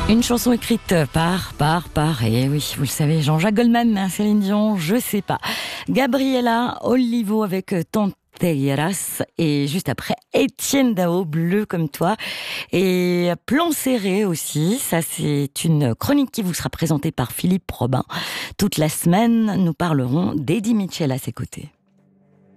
Une chanson écrite et oui, vous le savez, Jean-Jacques Goldman, Céline Dion, je sais pas. Gabriela Olivo avec Tonteras et juste après Étienne Dao, Bleu comme toi. Et Plan serré aussi, ça c'est une chronique qui vous sera présentée par Philippe Robin. Toute la semaine, nous parlerons d'Eddie Mitchell à ses côtés.